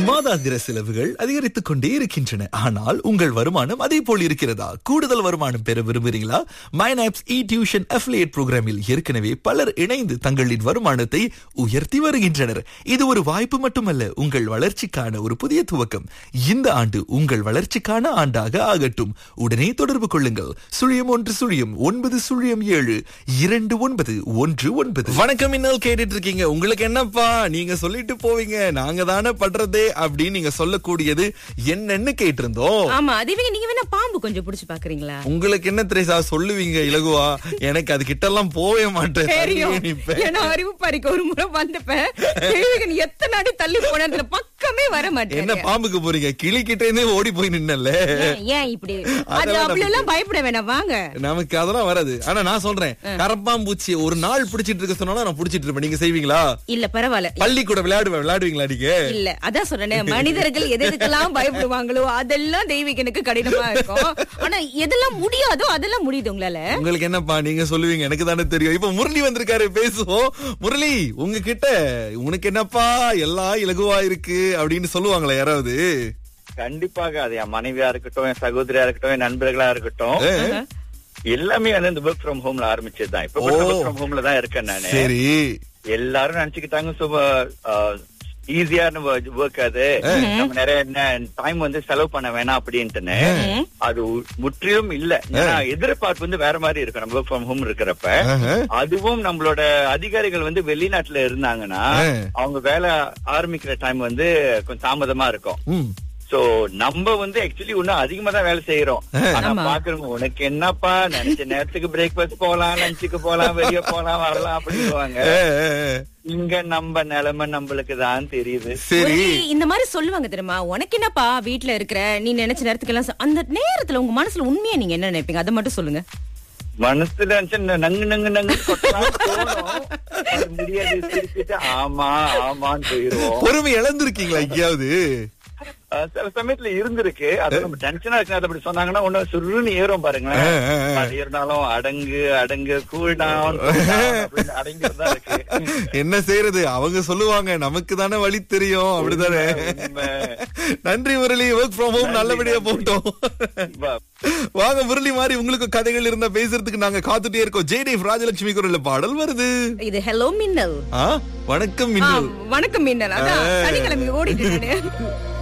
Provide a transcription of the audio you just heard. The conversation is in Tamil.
மாதாந்திர செலவுகள் அதிகரித்துக் கொண்டே இருக்கின்றன. ஆனால் உங்கள் வருமானம் அதே போல் இருக்கிறதா? கூடுதல் வருமானம் பெற விரும்புகிறீங்களா? மைனாப்ஸ் இ டியூஷன் அஃபிலியேட் புரோகிராமில் ஏற்கனவே பலர் இணைந்து தங்களின் வருமானத்தை உயர்த்தி வருகின்றனர். இது ஒரு வாய்ப்பு மட்டுமல்ல, உங்கள் வளர்ச்சிக்கான ஒரு புதிய துவக்கம். இந்த ஆண்டு உங்கள் வளர்ச்சிக்கான ஆண்டாக ஆகட்டும். உடனே தொடர்பு கொள்ளுங்கள். 0117 வணக்கம். இன்னும் கேட்டுட்டு இருக்கீங்க. உங்களுக்கு என்னப்பா, நீங்க சொல்லிட்டு போவீங்க, நாங்க தானே பண்றதே அப்படின்னு நீங்க சொல்லக்கூடியது என்னன்னு கேட்டிருந்தோம். ஆமா, அதுவே நீங்க வேணா பாம்பு கொஞ்சம் புடிச்சு பாக்குறீங்களா? உங்களுக்கு என்ன திரேசா சொல்லுவீங்க இலகுவா? எனக்கு அது கிட்ட எல்லாம் போவே மாட்டேன். அறிவு பாரிக்க ஒரு முறை வந்தப்ப எத்தனை அடி தள்ளி போனதுல பக்கமே வர மாட்டேன். என்ன பாம்புக்கு போறீங்க? கிளி கிட்ட இருந்தே ஓடி போய் நின்னல. ஏன் இப்படி? அது அப்படி எல்லாம் பயப்பட வேணாம், வாங்க. நமக்கு அதெல்லாம் வராது. ஆனா நான் சொல்றேன், கரப்பாம்பூச்சி ஒரு நாள் பிடிச்சிட்டு இருக்க சொன்னா நான் பிடிச்சிட்டு இருப்பேன். நீங்க செய்வீங்களா? இல்ல, பரவாயில்ல. பள்ளி கூட விளையாடுவீங்களா நீங்க? இல்ல, அதான் சொல்றேன், மனிதர்கள் எதுக்கெல்லாம் பயப்படுவாங்களோ அதெல்லாம் தெய்வீகனுக்கு கடினமா இருக்கும். ஆனா எதெல்லாம் முடியாதோ அதெல்லாம் முடியுது உங்களால. உங்களுக்கு என்னப்பா நீங்க சொல்லுவீங்க, எனக்கு தானே தெரியும். இப்ப முரளி வந்திருக்காரு, பேசுவோம். முரளி, உங்ககிட்ட உனக்கு என்னப்பா எல்லாம் இலகுவா இருக்கு அப்படின்னு சொல்லுவாங்களா யாராவது? கண்டிப்பாக. அது என் மனைவியா இருக்கட்டும், என் சகோதரியா இருக்கட்டும், என் நண்பர்களா இருக்கட்டும், எல்லாமே வந்து இந்த ஒர்க் ஃப்ரம் ஹோம்ல ஆரம்பிச்சதுதான். இப்ப ஒர்க் ஃப்ரம் ஹோம்ல தான் இருக்கேன் நானு. சரி, எல்லாரும் நினைச்சுக்கிட்டாங்க ஈஸியான ஒர்க், அது நம்ம நிறைய டைம் வந்து செலவு பண்ண வேணாம் அப்படின்ட்டுன்னு. அது முற்றிலும் இல்ல. எதிர்பார்ப்பு வந்து வேற மாதிரி இருக்கும் நம்ம ஒர்க் ஃப்ரம் ஹோம் இருக்கிறப்ப. அதுவும் நம்மளோட அதிகாரிகள் வந்து வெளிநாட்டுல இருந்தாங்கன்னா அவங்க வேலை ஆரம்பிக்கிற டைம் வந்து கொஞ்சம் தாமதமா இருக்கும். சோ நம்ம வந்து ஆக்சுவலி இன்னும் அதிகமா தான் வேலை செய்யறோம். ஆனா பாக்குறவங்க, உனக்கு என்னப்பா, நினைச்ச நேரத்துக்கு பிரேக்ஃபாஸ்ட் போலாம், லஞ்சுக்கு போலாம், வெளியே போலாம், வரலாம் அப்படின்னுவாங்க. இங்க நம்ம நிலைமை நம்மளுக்கு தான் தெரியுது. சரி, இந்த மாதிரி சொல்லுவாங்க தெரியுமா, உனக்கு என்னப்பா வீட்டுல இருக்கிற, நீ நினைச்ச நேரத்துக்கு எல்லாம். அந்த நேரத்துல உங்க மனசுல உண்மையா நீங்க என்ன நினைப்பீங்க, அதை மட்டும் சொல்லுங்க. மனசுல நங்கு நங்கு நங்கு முடியாது, திருப்பிட்டு ஆமா ஆமான்னு போயிருவோம். பொறுமை இழந்திருக்கீங்களா எங்கேயாவது? சில சமயத்துல இருந்திருக்கு. அது நம்ம டென்ஷனா இருக்கு, அப்படி சொன்னாங்கன்னா ஒண்ணு சுருன்னு ஏறும் பாருங்களேன். அது இருந்தாலும் அடங்கு கூல் டவுன் அடங்கிதான் இருக்கு. என்ன செய்யறது, அவங்க சொல்லுவாங்க, நமக்கு தானே வழி தெரியும். அப்படித்தானே. நன்றி முரளி, ஒர்க் ஃப்ரம் ஹோம் நல்லபடியா போட்டோம். வாங்க முரளி மாதிரி உங்களுக்கு கதைகள் இருந்தா பேசுறதுக்கு நாங்க காத்துட்டே இருக்கோம். ஜெயதேவ் ராஜலட்சுமி குரல்ல பாடல் வருது. இது ஹலோ மின்னல். வணக்கம் மின்னல். வணக்கம் மின்னல். அதான் சனிக்கிழமை ஓடிட்டு